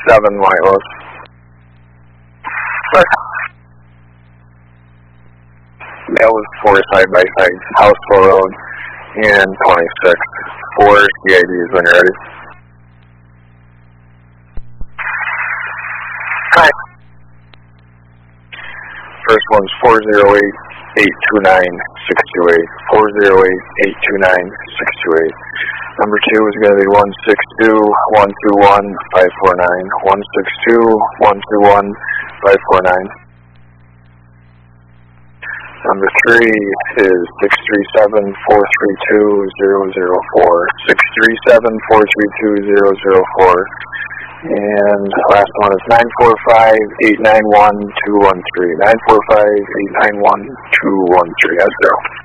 Whitelows. That was 4 side-by-sides, Houseville Road, and 26. 4 CIDs when you're ready. Hi. First one's 408-829-628. 408-829-628. Number 2 is going to be 162-121-549. 162-121-549. Number 3 is 637-432-004. 637-432-004. And last one is 945-891-213. 945-891-213. That's 0.